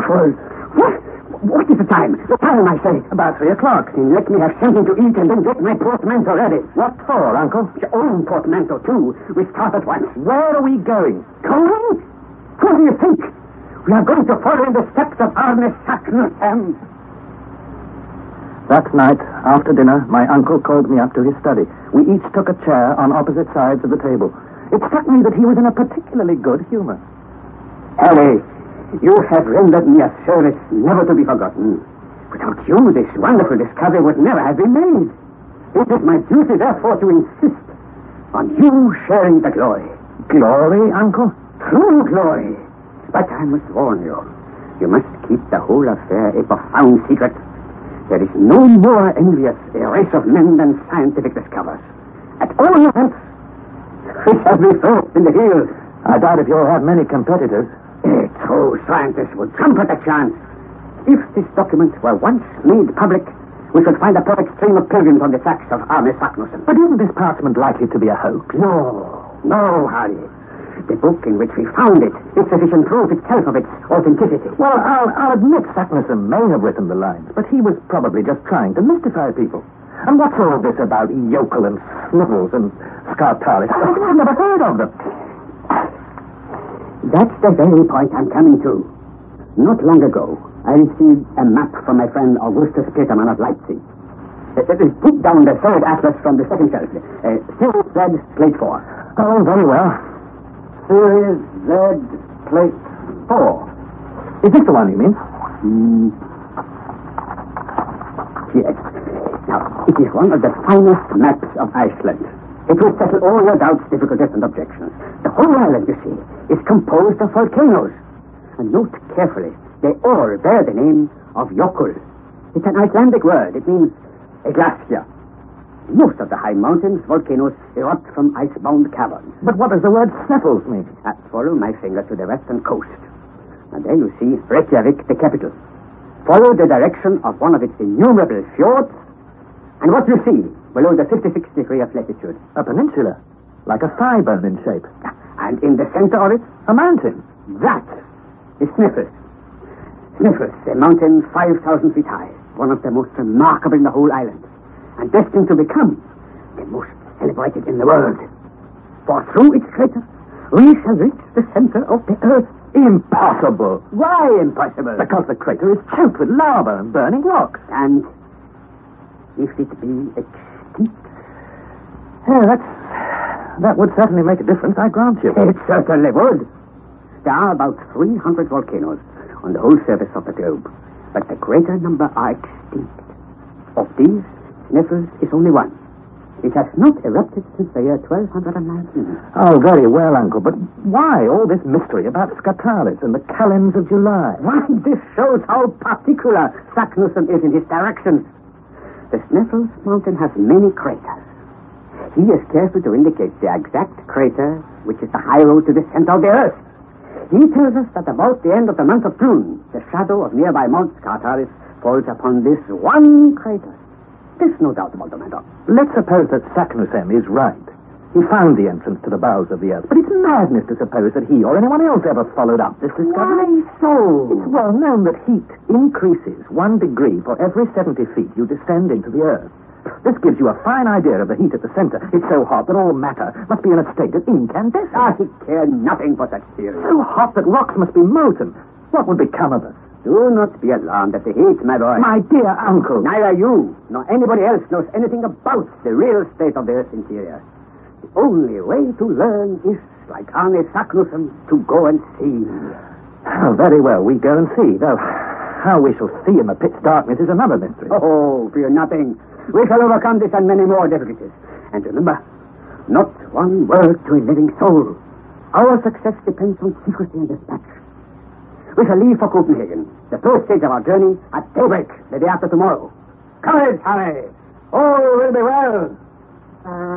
Awful! What is the time? The time, I say. About 3 o'clock. Then let me have something to eat and then get my portmanteau ready. What for, Uncle? Your own portmanteau, too. We start at once. Where are we going? Going? Who do you think? We are going to follow in the steps of Arne Saknussemm. That night, after dinner, my uncle called me up to his study. We each took a chair on opposite sides of the table. It struck me that he was in a particularly good humor. Harry, you have rendered me a service never to be forgotten. Without you, this wonderful discovery would never have been made. It is my duty, therefore, to insist on you sharing the glory. Glory, Uncle? True glory. But I must warn you, you must keep the whole affair a profound secret. There is no more envious a race of men than scientific discoverers. At all events, we shall be first in the hills. I doubt if you'll have many competitors. A true scientist would jump at the chance. If this document were once made public, we should find a perfect stream of pilgrims on the tracks of Arne Saknussemm. But isn't this parchment likely to be a hoax? No, Harry. The book in which we found it is sufficient proof itself of its authenticity. Well, I'll admit Saknussemm may have written the lines, but he was probably just trying to mystify people. And what's all this about yokel and sniffles and scartalis? I've never heard of them. That's the very point I'm coming to. Not long ago, I received a map from my friend Augustus Petermann of Leipzig. Put down the third atlas from the second shelf. Series Z, plate 4. Oh, very well. Series Z, plate 4. Is this the one you mean? Yes. Now, it is one of the finest maps of Iceland. It will settle all your doubts, difficulties, and objections. The whole island, you see, is composed of volcanoes. And note carefully, they all bear the name of Jökull. It's an Icelandic word. It means a glacier. Most of the high mountains, volcanoes, erupt from ice-bound caverns. But what does the word sniffles mean? Follow my finger to the western coast. And there you see Reykjavik, the capital. Follow the direction of one of its innumerable fjords, and what you see below the 56th degree of latitude. A peninsula, like a thigh bone in shape. And in the center of it, a mountain. That is Snæfell. Snæfell, a mountain 5,000 feet high, one of the most remarkable in the whole island, and destined to become the most celebrated in the world. For through its crater, we shall reach the center of the earth. Impossible. Why impossible? Because the crater is choked with lava and burning rocks. And if it be extinct? Yeah, that would certainly make a difference, I grant you. It certainly would. There are about 300 volcanoes on the whole surface of the globe, but the greater number are extinct. Of these, Snæfell is only one. It has not erupted since the year 1219. Oh, very well, Uncle, but why all this mystery about Scartalis and the Kalends of July? Why, this shows how particular Saknussemm is in his directions. The Snæfell mountain has many craters. He is careful to indicate the exact crater, which is the high road to the center of the earth. He tells us that about the end of the month of June, the shadow of nearby Mount Scartalis falls upon this one crater. There's no doubt about the matter. Let's suppose that Saknussemm is right. He found the entrance to the bowels of the earth, but it's madness to suppose that he or anyone else ever followed up this discovery. Why so? It's well known that heat increases 1 degree for every 70 feet you descend into the earth. This gives you a fine idea of the heat at the center. It's so hot that all matter must be in a state of incandescence. I care nothing for such theory. So hot that rocks must be molten. What would become of us? Do not be alarmed at the heat, my boy. My dear uncle. Neither you nor anybody else knows anything about the real state of the Earth's interior. The only way to learn is, like Arne Saknussemm, to go and see. Oh, very well, we go and see. Though how we shall see in the pitch darkness is another mystery. Oh, fear nothing. We shall overcome this and many more difficulties. And remember, not one word to a living soul. Our success depends on secrecy and dispatch. We shall leave for Copenhagen, the first stage of our journey, at daybreak the day after tomorrow. Courage, Harry! All will be well.